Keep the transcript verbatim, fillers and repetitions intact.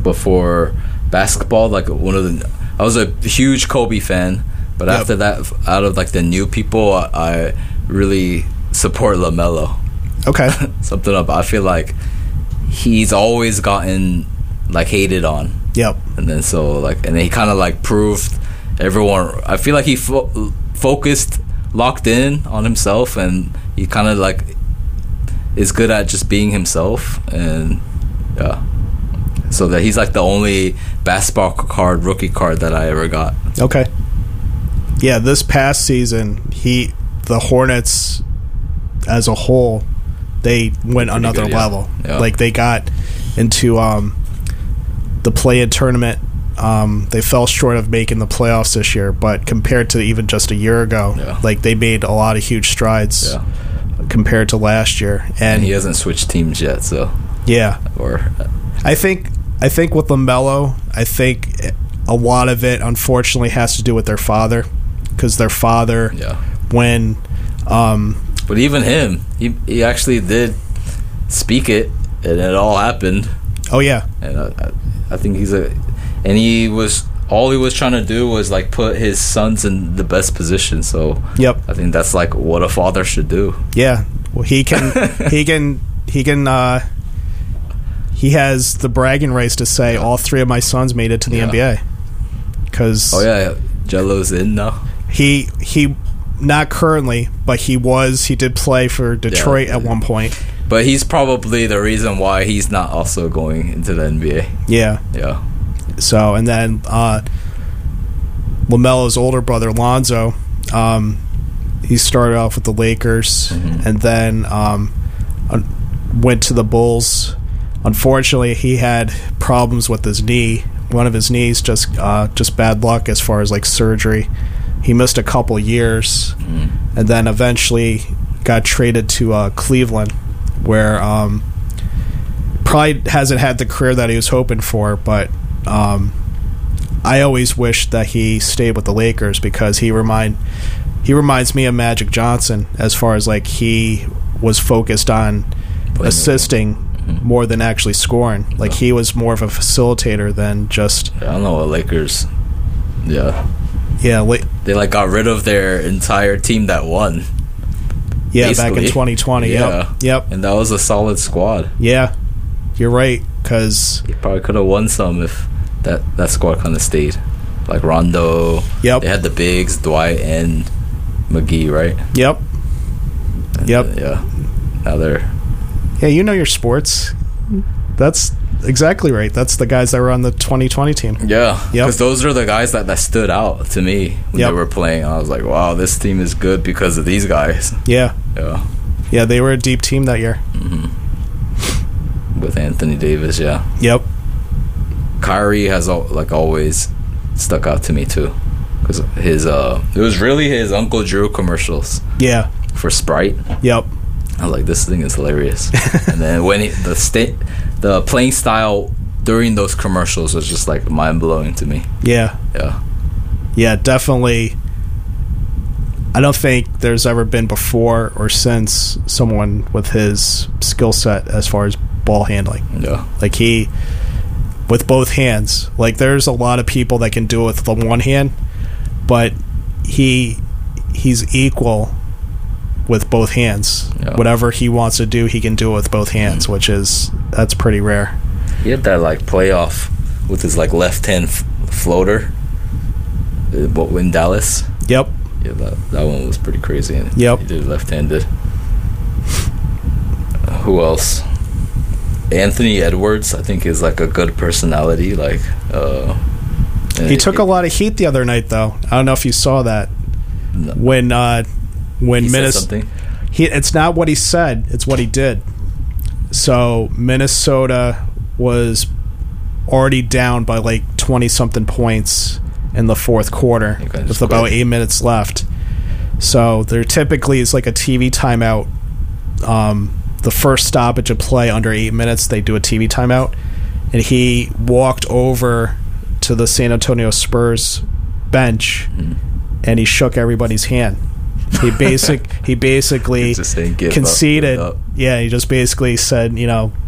but for basketball, like one of the, I was a huge Kobe fan, but yep. after that, out of like the new people, I, I really support LaMelo. Okay. Something up. I feel like he's always gotten like hated on. Yep. And then so like, and then he kind of like proved everyone. I feel like he fo- focused, locked in on himself, and he kind of like is good at just being himself, and yeah. So that he's like the only basketball card, rookie card that I ever got. Okay. Yeah, this past season, he the Hornets as a whole, they went another good, yeah. level. Yeah. Like they got into um, the play-in tournament. Um, they fell short of making the playoffs this year, but compared to even just a year ago, yeah. like they made a lot of huge strides yeah. compared to last year. And, and he hasn't switched teams yet, so yeah. Or I think I think with LaMelo, I think a lot of it unfortunately has to do with their father, because their father, yeah. when, um, but even him, he he actually did speak it, and it all happened. Oh yeah, and I, I think he's a, and he was all he was trying to do was like put his sons in the best position. So yep, I think that's like what a father should do. Yeah, well he can he can he can. Uh, He has the bragging rights to say yeah. all three of my sons made it to the yeah. N B A. Cause oh yeah, Jello's in now. He he, not currently, but he was. He did play for Detroit yeah. at one point. But he's probably the reason why he's not also going into the N B A. Yeah, yeah. So and then uh, LaMelo's older brother Lonzo, um, he started off with the Lakers mm-hmm. and then um, went to the Bulls. Unfortunately, he had problems with his knee. One of his knees just uh, just bad luck as far as like surgery. He missed a couple years, mm. and then eventually got traded to uh, Cleveland, where um, probably hasn't had the career that he was hoping for. But um, I always wished that he stayed with the Lakers, because he remind he reminds me of Magic Johnson as far as like he was focused on Playing assisting. More than actually scoring. Like, he was more of a facilitator than just... I don't know what Lakers... Yeah. Yeah. La- they, like, got rid of their entire team that won. Yeah, basically. Back in twenty twenty. Yeah. Yep. Yep. And that was a solid squad. Yeah. You're right, because... He probably could have won some if that, that squad kind of stayed. Like, Rondo. Yep. They had the bigs, Dwight and McGee, right? Yep. And yep. Uh, yeah. Now they're... Yeah, you know your sports. That's exactly right. That's the guys that were on the twenty twenty team. Yeah, because yep. those are the guys that, that stood out to me when yep. they were playing. I was like, wow, this team is good because of these guys. Yeah. Yeah. Yeah, they were a deep team that year. Mm-hmm. With Anthony Davis, yeah. Yep. Kyrie has, like, always stuck out to me, too. Because his, uh, it was really his Uncle Drew commercials. Yeah. For Sprite. Yep. I was like, this thing is hilarious. And then when he, the state, the playing style during those commercials was just like mind blowing to me. Yeah, yeah, yeah, definitely. I don't think there's ever been before or since someone with his skill set as far as ball handling. Yeah, like he with both hands. Like there's a lot of people that can do it with the one hand, but he he's equal with both hands. Yeah. Whatever he wants to do, he can do it with both hands, mm-hmm. which is that's pretty rare. He had that like playoff with his like left hand f- floater. What in Dallas? Yep. Yeah, that that one was pretty crazy. Yep. He did left-handed. Uh, who else? Anthony Edwards, I think, is like a good personality. Like, uh, he it, took it, a lot of heat the other night, though. I don't know if you saw that. No. When uh, when Minnesota, he it's not what he said; it's what he did. So Minnesota was already down by like twenty something points in the fourth quarter with about eight minutes left. So there typically is like a T V timeout. Um, the first stoppage of play under eight minutes, they do a T V timeout, and he walked over to the San Antonio Spurs bench mm. and he shook everybody's hand. He basic he basically saying, conceded. Up, yeah, he just basically said, you know,